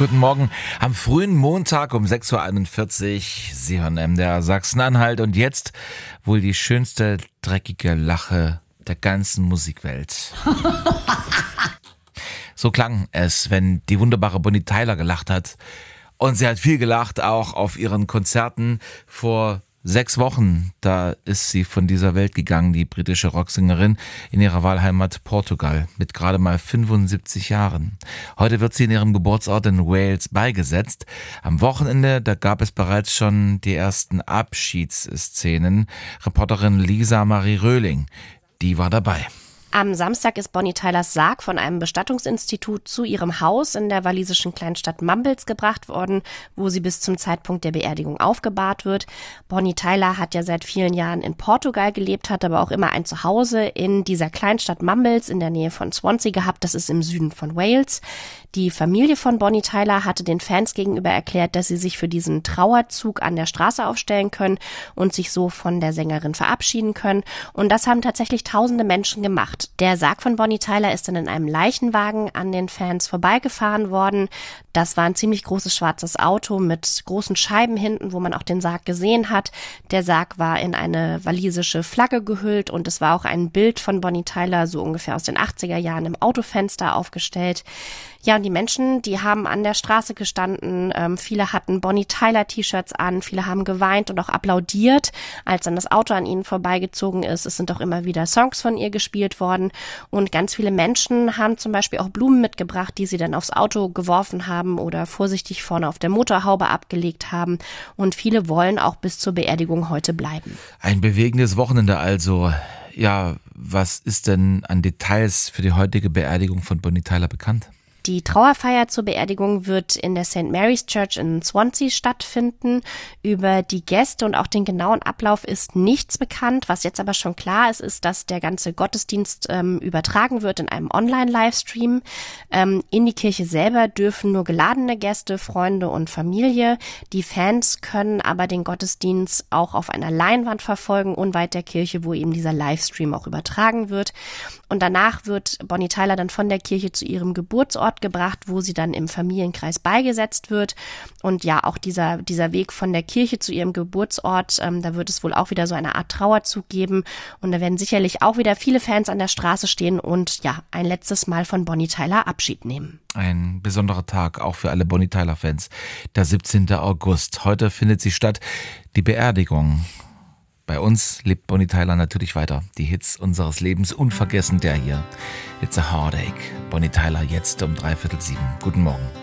Guten Morgen am frühen Montag um 6.41 Uhr. Sie hören MDR Sachsen-Anhalt und jetzt wohl die schönste dreckige Lache der ganzen Musikwelt. So klang es, wenn die wunderbare Bonnie Tyler gelacht hat. Und sie hat viel gelacht, auch auf ihren Konzerten vor 6 Wochen. Da ist sie von dieser Welt gegangen, die britische Rocksängerin, in ihrer Wahlheimat Portugal mit gerade mal 75 Jahren. Heute wird sie in ihrem Geburtsort in Wales beigesetzt. Am Wochenende, da gab es bereits schon die ersten Abschiedsszenen. Reporterin Lisa Marie Röhling, die war dabei. Am Samstag ist Bonnie Tylers Sarg von einem Bestattungsinstitut zu ihrem Haus in der walisischen Kleinstadt Mumbles gebracht worden, wo sie bis zum Zeitpunkt der Beerdigung aufgebahrt wird. Bonnie Tyler hat ja seit vielen Jahren in Portugal gelebt, hat aber auch immer ein Zuhause in dieser Kleinstadt Mumbles in der Nähe von Swansea gehabt. Das ist im Süden von Wales. Die Familie von Bonnie Tyler hatte den Fans gegenüber erklärt, dass sie sich für diesen Trauerzug an der Straße aufstellen können und sich so von der Sängerin verabschieden können. Und das haben tatsächlich tausende Menschen gemacht. Der Sarg von Bonnie Tyler ist dann in einem Leichenwagen an den Fans vorbeigefahren worden. Das war ein ziemlich großes schwarzes Auto mit großen Scheiben hinten, wo man auch den Sarg gesehen hat. Der Sarg war in eine walisische Flagge gehüllt und es war auch ein Bild von Bonnie Tyler, so ungefähr aus den 80er Jahren, im Autofenster aufgestellt. Ja, und die Menschen, die haben an der Straße gestanden, viele hatten Bonnie Tyler T-Shirts an, viele haben geweint und auch applaudiert, als dann das Auto an ihnen vorbeigezogen ist. Es sind auch immer wieder Songs von ihr gespielt worden und ganz viele Menschen haben zum Beispiel auch Blumen mitgebracht, die sie dann aufs Auto geworfen haben oder vorsichtig vorne auf der Motorhaube abgelegt haben und viele wollen auch bis zur Beerdigung heute bleiben. Ein bewegendes Wochenende also. Ja, was ist denn an Details für die heutige Beerdigung von Bonnie Tyler bekannt? Die Trauerfeier zur Beerdigung wird in der St. Mary's Church in Swansea stattfinden. Über die Gäste und auch den genauen Ablauf ist nichts bekannt. Was jetzt aber schon klar ist, ist, dass der ganze Gottesdienst übertragen wird in einem Online-Livestream. In die Kirche selber dürfen nur geladene Gäste, Freunde und Familie. Die Fans können aber den Gottesdienst auch auf einer Leinwand verfolgen, unweit der Kirche, wo eben dieser Livestream auch übertragen wird. Und danach wird Bonnie Tyler dann von der Kirche zu ihrem Geburtsort gebracht, wo sie dann im Familienkreis beigesetzt wird. Und ja, auch dieser Weg von der Kirche zu ihrem Geburtsort, da wird es wohl auch wieder so eine Art Trauerzug geben. Und da werden sicherlich auch wieder viele Fans an der Straße stehen und ja, ein letztes Mal von Bonnie Tyler Abschied nehmen. Ein besonderer Tag, auch für alle Bonnie Tyler-Fans. Der 17. August. Heute findet sie statt, die Beerdigung. Bei uns lebt Bonnie Tyler natürlich weiter. Die Hits unseres Lebens, unvergessen der hier. It's a Heartache. Bonnie Tyler jetzt um 6:45. Guten Morgen.